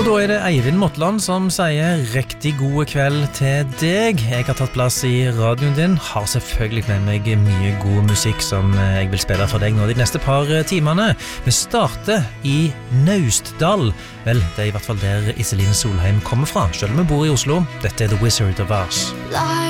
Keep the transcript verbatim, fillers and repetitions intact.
da er det Eivind Motland som sier riktig god kveld til deg. Jeg har tatt plass i radioen din, har selvfølgelig med meg mye god musikk som jeg vil spille for deg nå de neste par timene. Vi starter i Naustdal. Vel, det er i hvert fall der Iselin Solheim kommer fra, selv om vi bor i Oslo. Dette er The Wizard of Oz.